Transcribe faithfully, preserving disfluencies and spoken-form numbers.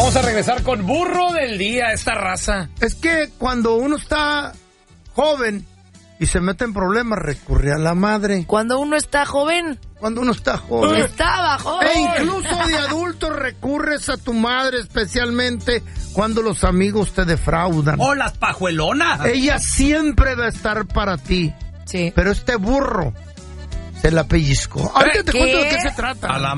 Vamos a regresar con burro del día, esta raza. Es que cuando uno está joven y se mete en problemas, recurre a la madre. Cuando uno está joven. Cuando uno está joven. Estaba joven. E incluso de adulto recurres a tu madre, especialmente cuando los amigos te defraudan. ¡Oh, las pajuelonas! Ella siempre va a estar para ti. Sí. Pero este burro se la pellizcó. Ahorita te ¿Qué? cuento de qué se trata. A la